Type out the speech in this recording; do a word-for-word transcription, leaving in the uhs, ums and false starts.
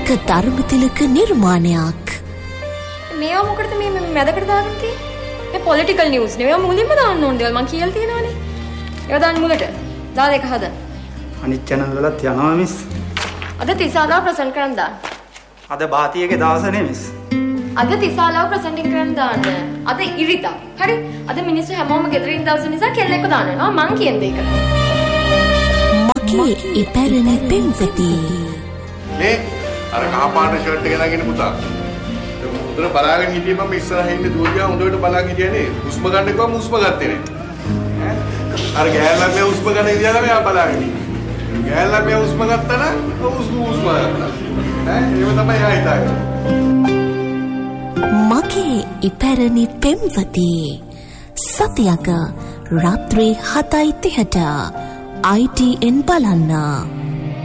එක ධර්මතිලක නිර්මාණයක්. මේවා මොකටද මේ මැදකට දාගෙන තියෙන්නේ? මේ පොලිටිකල් නිවුස් නේ. මේවා මුලින්ම දාන්න ඕන දේවල් මං කියලා තියෙනවානේ. ඒවා දාන්න මුලට. දාලා එක හදන්න. අනිත් channel වලත් යනවා මිස්. අද තිසාලා ප්‍රසන්ට් කරන්න දාන්න. අද බාතියගේ දවසනේ මිස්. අද තිසාලා ප්‍රසන්ටින් කරන්න දාන්න. අද ඉරිදා. හරි? අද මිනිස්සු හැමෝම ගෙදරින් දවස් නිසා කෙල්ලෙක්ව දානවා. මං කියන දේ කරා. මගේ ඉපැරණි පෙම්වති. මේ අර කහපාට ෂර්ට් එක දාගෙන පුතා. උදේ බලාගෙන හිටියේ මම ඉස්සරහින් ඉන්න දුවගියා හොඳට බලාගෙන හිටියේ නේ. හුස්ම ගන්න කිව්වම හුස්ම ගත්තේ නේ. අර ගෑල්ලා මේ හුස්ම ගන්න ඉඳලා මෙයා බලාගෙන ඉන්නේ. ගෑල්ලා මේ හුස්ම ගත්තා නම් හුස්ම හුස්ම ගත්තා. ඈ ඒව තමයි ආයිතාවේ. මගේ ඉපැරණි පෙම්වති සතියක රාත්‍රී හතයි තිහට I T N බලන්න.